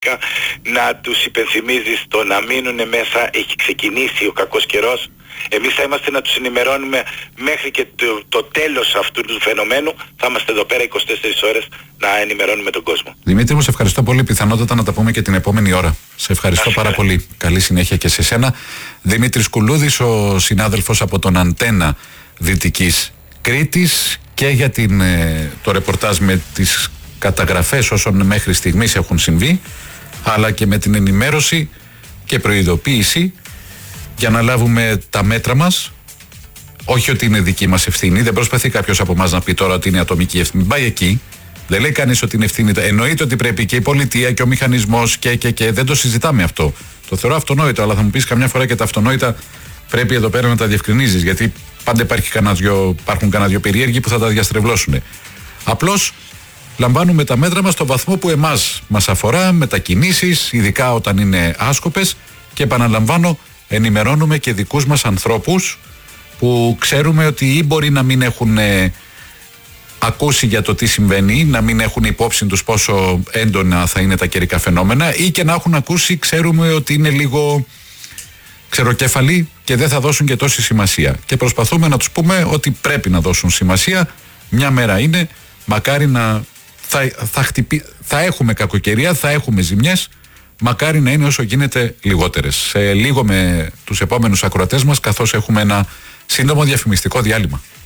να τους υπενθυμίζεις το να μείνουν μέσα, έχει ξεκινήσει ο κακός καιρός. Εμείς θα είμαστε να τους ενημερώνουμε μέχρι και το τέλος αυτού του φαινομένου. Θα είμαστε εδώ πέρα 24 ώρες να ενημερώνουμε τον κόσμο. Δημήτρη μου, σε ευχαριστώ πολύ. Πιθανότατα να τα πούμε και την επόμενη ώρα. Σε ευχαριστώ πάρα πολύ. Καλή συνέχεια και σε σένα. Δημήτρης Κουλούδης, ο συνάδελφος από τον Αντένα Δυτικής Κρήτης, και για το ρεπορτάζ με τις καταγραφές όσων μέχρι στιγμής έχουν συμβεί, αλλά και με την ενημέρωση και προειδοποίηση για να λάβουμε τα μέτρα μας. Όχι ότι είναι δική μας ευθύνη, δεν προσπαθεί κάποιος από εμάς να πει τώρα ότι είναι ατομική ευθύνη. Πάει εκεί, δεν λέει κανείς ότι είναι ευθύνη. Εννοείται ότι πρέπει και η πολιτεία και ο μηχανισμός και δεν το συζητάμε αυτό. Το θεωρώ αυτονόητο, αλλά θα μου πεις καμιά φορά και τα αυτονόητα πρέπει εδώ πέρα να τα διευκρινίζεις, γιατί πάντα υπάρχουν κανένα δυο περίεργοι που θα τα διαστρεβλώσουν. Απλώς λαμβάνουμε τα μέτρα μας στο βαθμό που εμάς μας αφορά, μετακινήσεις, ειδικά όταν είναι άσκοπες, και επαναλαμβάνω, ενημερώνουμε και δικούς μας ανθρώπους που ξέρουμε ότι ή μπορεί να μην έχουν ακούσει για το τι συμβαίνει, να μην έχουν υπόψη τους πόσο έντονα θα είναι τα καιρικά φαινόμενα, ή και να έχουν ακούσει, ξέρουμε ότι είναι λίγο ξεροκέφαλοι και δεν θα δώσουν και τόση σημασία. Και προσπαθούμε να τους πούμε ότι πρέπει να δώσουν σημασία. Μια μέρα είναι, μακάρι να θα έχουμε κακοκαιρία, θα έχουμε ζημιές, μακάρι να είναι όσο γίνεται λιγότερες. Σε λίγο με τους επόμενους ακροατές μας, καθώς έχουμε ένα σύντομο διαφημιστικό διάλειμμα.